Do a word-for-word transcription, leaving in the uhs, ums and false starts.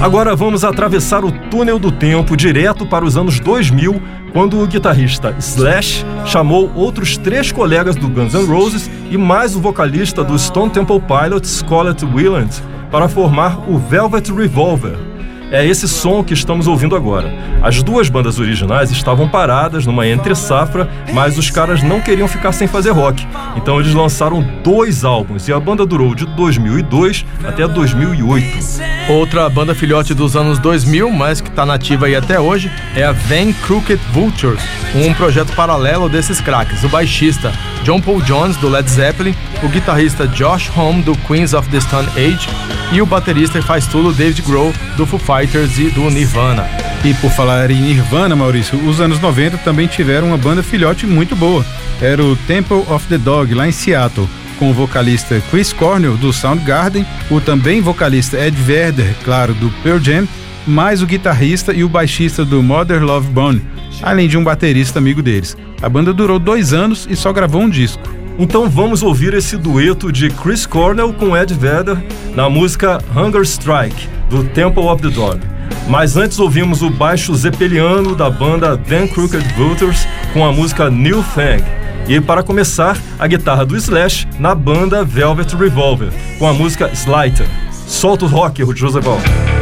Agora vamos atravessar o túnel do tempo direto para os anos dois mil, quando o guitarrista Slash chamou outros três colegas do Guns N' Roses e mais o vocalista do Stone Temple Pilots, Scarlett Weiland, para formar o Velvet Revolver. É esse som que estamos ouvindo agora. As duas bandas originais estavam paradas numa entre-safra, mas os caras não queriam ficar sem fazer rock. Então eles lançaram dois álbuns e a banda durou de dois mil e dois até dois mil e oito. Outra banda filhote dos anos dois mil, mas que está nativa aí até hoje, é a Van Crooked Vultures, um projeto paralelo desses craques. O baixista John Paul Jones, do Led Zeppelin, o guitarrista Josh Homme, do Queens of the Stone Age, e o baterista que faz tudo, Dave Grohl, do Foo Fighters e do Nirvana. E por falar em Nirvana, Maurício, os anos noventa também tiveram uma banda filhote muito boa. Era o Temple of the Dog, lá em Seattle, com o vocalista Chris Cornell, do Soundgarden, o também vocalista Ed Vedder, claro, do Pearl Jam, mais o guitarrista e o baixista do Mother Love Bone, além de um baterista amigo deles. A banda durou dois anos e só gravou um disco. Então vamos ouvir esse dueto de Chris Cornell com Ed Vedder na música Hunger Strike, do Temple of the Dog. Mas antes ouvimos o baixo zeppeliano da banda Van Crooked Vultures com a música New Thing. E para começar, a guitarra do Slash na banda Velvet Revolver com a música Slider. Solta o rock, José Val.